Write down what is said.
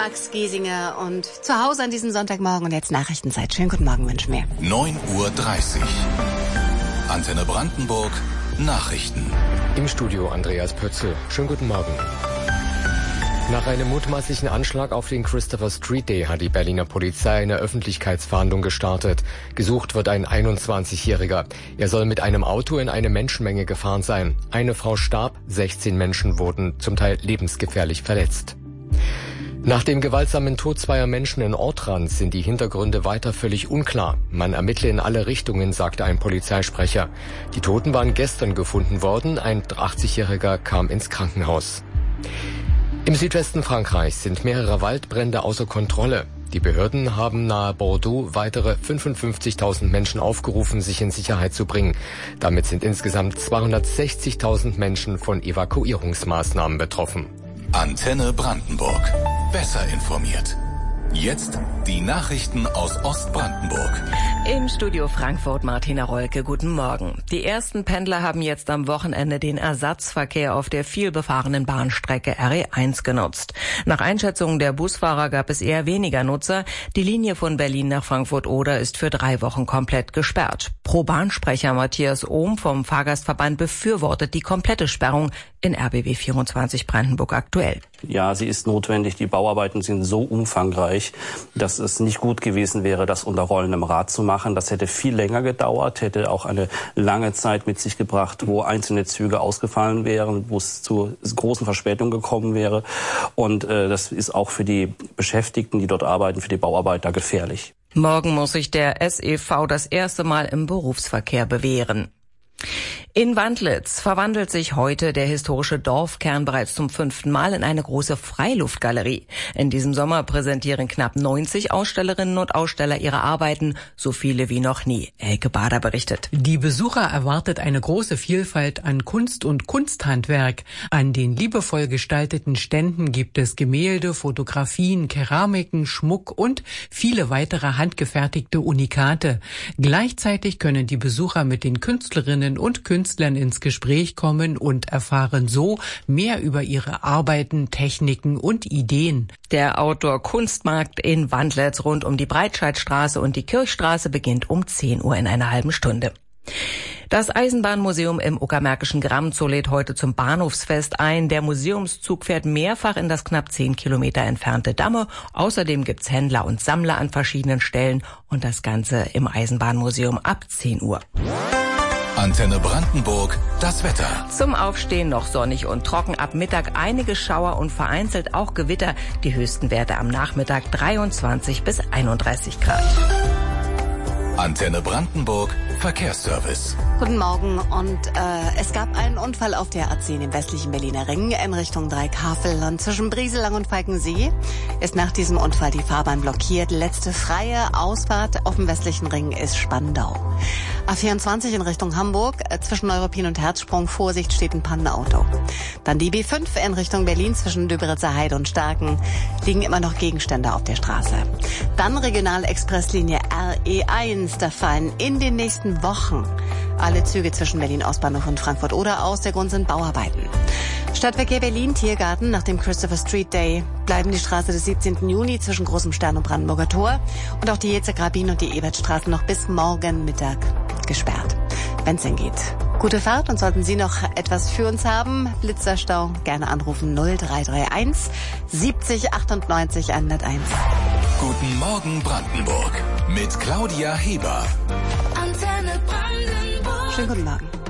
Max Giesinger und zu Hause an diesem Sonntagmorgen und jetzt Nachrichtenzeit. Schönen guten Morgen wünschen wir. 9:30 Uhr. Antenne Brandenburg. Nachrichten. Im Studio Andreas Pötzl. Schönen guten Morgen. Nach einem mutmaßlichen Anschlag auf den Christopher Street Day hat die Berliner Polizei eine Öffentlichkeitsfahndung gestartet. Gesucht wird ein 21-Jähriger. Er soll mit einem Auto in eine Menschenmenge gefahren sein. Eine Frau starb, 16 Menschen wurden zum Teil lebensgefährlich verletzt. Nach dem gewaltsamen Tod zweier Menschen in Ortrans sind die Hintergründe weiter völlig unklar. Man ermittle in alle Richtungen, sagte ein Polizeisprecher. Die Toten waren gestern gefunden worden. Ein 80-Jähriger kam ins Krankenhaus. Im Südwesten Frankreichs sind mehrere Waldbrände außer Kontrolle. Die Behörden haben nahe Bordeaux weitere 55.000 Menschen aufgerufen, sich in Sicherheit zu bringen. Damit sind insgesamt 260.000 Menschen von Evakuierungsmaßnahmen betroffen. Antenne Brandenburg. Besser informiert. Jetzt die Nachrichten aus Ostbrandenburg. Im Studio Frankfurt Martina Rolke, guten Morgen. Die ersten Pendler haben jetzt am Wochenende den Ersatzverkehr auf der vielbefahrenen Bahnstrecke RE1 genutzt. Nach Einschätzungen der Busfahrer gab es eher weniger Nutzer. Die Linie von Berlin nach Frankfurt-Oder ist für 3 Wochen komplett gesperrt. Pro-Bahnsprecher Matthias Ohm vom Fahrgastverband befürwortet die komplette Sperrung in RBW 24 Brandenburg aktuell. Ja, sie ist notwendig. Die Bauarbeiten sind so umfangreich, dass es nicht gut gewesen wäre, das unter rollendem Rad zu machen. Das hätte viel länger gedauert, hätte auch eine lange Zeit mit sich gebracht, wo einzelne Züge ausgefallen wären, wo es zu großen Verspätungen gekommen wäre. Und das ist auch für die Beschäftigten, die dort arbeiten, für die Bauarbeiter gefährlich. Morgen muss sich der SEV das erste Mal im Berufsverkehr bewähren. In Wandlitz verwandelt sich heute der historische Dorfkern bereits zum 5. Mal in eine große Freiluftgalerie. In diesem Sommer präsentieren knapp 90 Ausstellerinnen und Aussteller ihre Arbeiten, so viele wie noch nie. Elke Bader berichtet. Die Besucher erwartet eine große Vielfalt an Kunst und Kunsthandwerk. An den liebevoll gestalteten Ständen gibt es Gemälde, Fotografien, Keramiken, Schmuck und viele weitere handgefertigte Unikate. Gleichzeitig können die Besucher mit den Künstlerinnen und Künstlern ins Gespräch kommen und erfahren so mehr über ihre Arbeiten, Techniken und Ideen. Der Outdoor-Kunstmarkt in Wandlitz rund um die Breitscheidstraße und die Kirchstraße beginnt um 10 Uhr in einer halben Stunde. Das Eisenbahnmuseum im Uckermärkischen Grammzoll lädt heute zum Bahnhofsfest ein. Der Museumszug fährt mehrfach in das knapp 10 Kilometer entfernte Damme. Außerdem gibt's Händler und Sammler an verschiedenen Stellen und das Ganze im Eisenbahnmuseum ab 10 Uhr. Antenne Brandenburg, das Wetter. Zum Aufstehen noch sonnig und trocken, ab Mittag einige Schauer und vereinzelt auch Gewitter. Die höchsten Werte am Nachmittag 23 bis 31 Grad. Antenne Brandenburg, Verkehrsservice. Guten Morgen und es gab einen Unfall auf der A10 im westlichen Berliner Ring in Richtung Dreieckhavel und zwischen Brieselang und Falkensee ist nach diesem Unfall die Fahrbahn blockiert. Letzte freie Ausfahrt auf dem westlichen Ring ist Spandau. A24 in Richtung Hamburg, zwischen Neuruppin und Herzsprung, Vorsicht, steht ein Pannenauto. Dann die B5 in Richtung Berlin zwischen Döberitzer Heide und Starken, liegen immer noch Gegenstände auf der Straße. Dann Regionalexpresslinie RE1, da fallen in den nächsten Wochen alle Züge zwischen Berlin Ostbahnhof und Frankfurt oder aus. Der Grund sind Bauarbeiten. Stadtverkehr Berlin, Tiergarten, nach dem Christopher Street Day bleiben die Straße des 17. Juni zwischen Großem Stern und Brandenburger Tor und auch die Jezer-Grabin und die Ebertstraße noch bis morgen Mittag gesperrt, wenn es denn geht. Gute Fahrt und sollten Sie noch etwas für uns haben, Blitzerstau, gerne anrufen 0331 70 98 101. Guten Morgen Brandenburg mit Claudia Heber. Schönen guten Morgen.